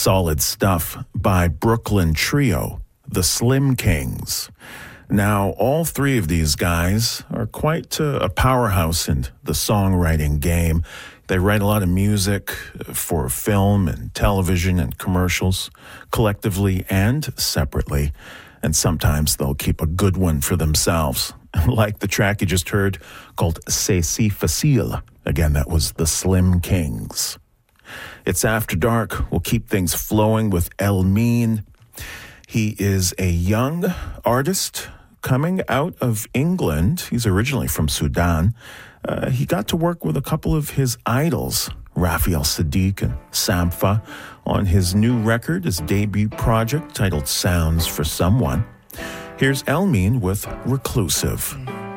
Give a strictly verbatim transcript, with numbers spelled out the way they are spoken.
solid stuff by Brooklyn trio, the Slim Kings. Now, all three of these guys are quite uh, a powerhouse in the songwriting game. They write a lot of music for film and television and commercials, collectively and separately. And sometimes they'll keep a good one for themselves, like the track you just heard called C'est Si Facile. Again, that was the Slim Kings. It's After Dark. We'll keep things flowing with Elmeen. He is a young artist coming out of England. He's originally from Sudan. Uh, he got to work with a couple of his idols, Raphael Saadiq and Sampha, on his new record, his debut project titled Sounds for Someone. Here's Elmeen with Reclusive.